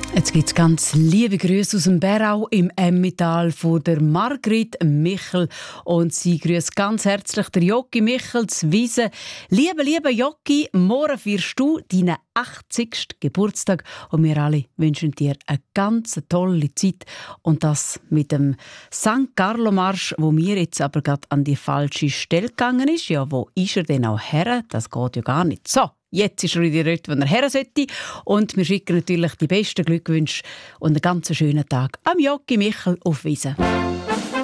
Jetzt gibt es ganz liebe Grüße aus dem Berau im Emmental von der Margrit Michel. Und sie grüßt ganz herzlich der Jogi Michel zu Wiesen. Lieber Jogi, morgen feierst du deinen 80. Geburtstag. Und wir alle wünschen dir eine ganz tolle Zeit. Und das mit dem St. Carlo-Marsch, wo mir jetzt aber gerade an die falsche Stelle gegangen ist. Ja, wo ist er denn auch her? Das geht ja gar nicht. So. Jetzt ist er wieder dort, wo er her sollte. Und wir schicken natürlich die besten Glückwünsche und einen ganz schönen Tag am Jogi Michel auf Wiesen.